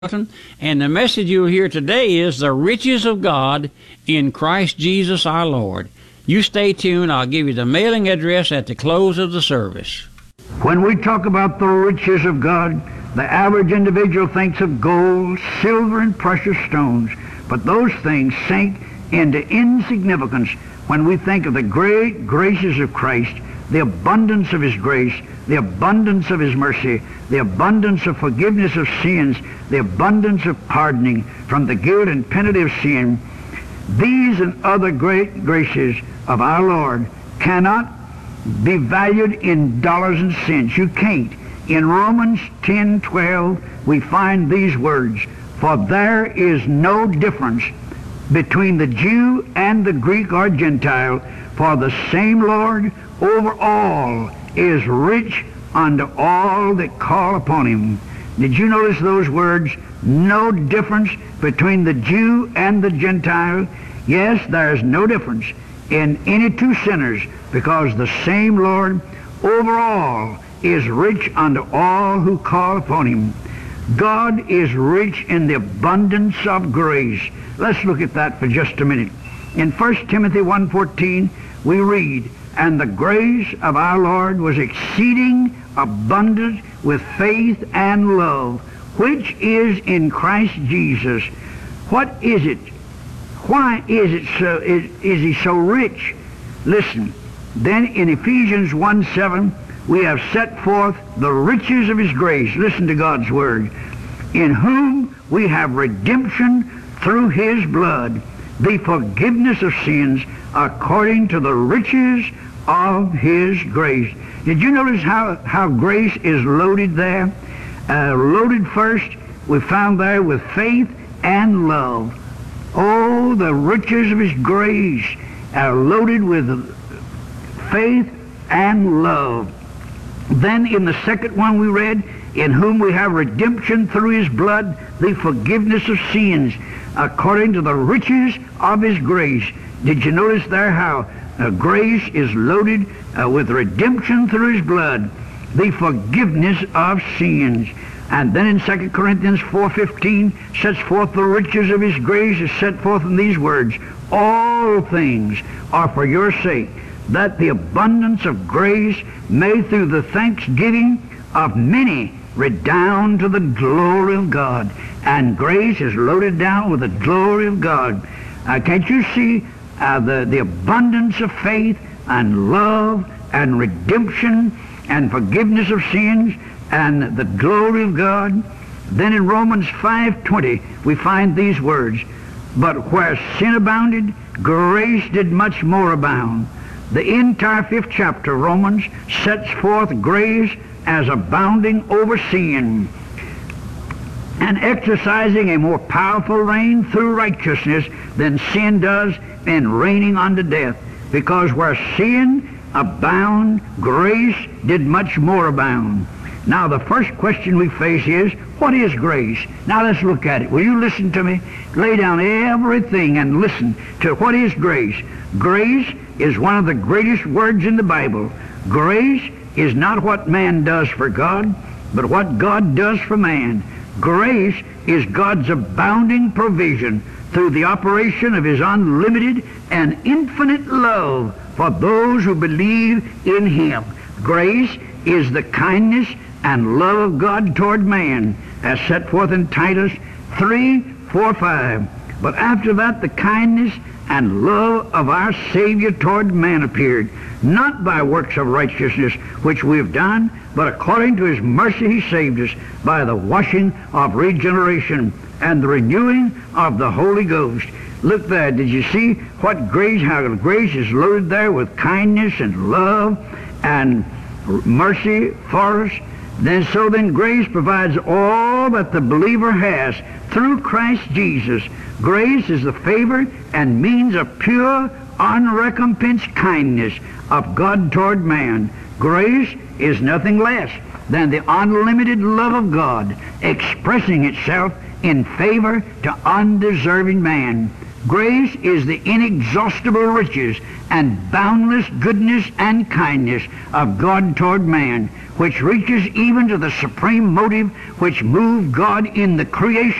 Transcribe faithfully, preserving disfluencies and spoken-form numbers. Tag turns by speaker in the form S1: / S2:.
S1: And the message you'll hear today is the riches of God in Christ Jesus our Lord. You stay tuned. I'll give you the mailing address at the close of the service.
S2: When we talk about the riches of God, the average individual thinks of gold, silver, and precious stones. But those things sink into insignificance when we think of the great graces of Christ, the abundance of His grace, the abundance of His mercy, the abundance of forgiveness of sins, the abundance of pardoning from the guilt and penalty of sin. These and other great graces of our Lord cannot be valued in dollars and cents. You can't. In Romans ten twelve, we find these words, "For there is no difference between the Jew and the Greek or Gentile, for the same Lord over all is rich unto all that call upon Him." Did you notice those words? No difference between the Jew and the Gentile. Yes, there is no difference in any two sinners, because the same Lord over all is rich unto all who call upon Him. God is rich in the abundance of grace. Let's look at that for just a minute. In First Timothy one fourteen, we read, "And the grace of our Lord was exceeding abundant with faith and love, which is in Christ Jesus." What is it? Why is it so? Is, is He so rich? Listen. Then in Ephesians one seven, we have set forth the riches of His grace. Listen to God's word. "In whom we have redemption through His blood, the forgiveness of sins, according to the riches of His grace." Did you notice how, how grace is loaded there? Uh, loaded first, we found there with faith and love. Oh, the riches of His grace are loaded with faith and love. Then in the second one we read, "In whom we have redemption through His blood, the forgiveness of sins, according to the riches of His grace." Did you notice there how uh, grace is loaded uh, with redemption through His blood, the forgiveness of sins? And then in Second Corinthians four fifteen sets forth the riches of His grace, is set forth in these words, "All things are for your sake, that the abundance of grace may through the thanksgiving of many redound to the glory of God." And grace is loaded down with the glory of God. Uh, can't you see uh, the, the abundance of faith and love and redemption and forgiveness of sins and the glory of God? Then in Romans five twenty we find these words, "But where sin abounded, grace did much more abound." The entire fifth chapter of Romans sets forth grace as abounding over sin and exercising a more powerful reign through righteousness than sin does in reigning unto death. Because where sin abound, grace did much more abound. Now the first question we face is, what is grace? Now let's look at it. Will you listen to me? Lay down everything and listen to what is grace. Grace is one of the greatest words in the Bible. Grace is not what man does for God, but what God does for man. Grace is God's abounding provision through the operation of His unlimited and infinite love for those who believe in Him. Grace is the kindness and love of God toward man, as set forth in Titus three, four, five. But after that, the kindness and love of our Savior toward man appeared, not by works of righteousness which we have done, but according to His mercy He saved us by the washing of regeneration and the renewing of the Holy Ghost. Look there. Did you see what grace, how grace is loaded there with kindness and love and mercy for us? Then so then grace provides all that the believer has through Christ Jesus. Grace is the favor and means of pure, unrecompensed kindness of God toward man. Grace is nothing less than the unlimited love of God expressing itself in favor to undeserving man. Grace is the inexhaustible riches and boundless goodness and kindness of God toward man, which reaches even to the supreme motive which moved God in the creation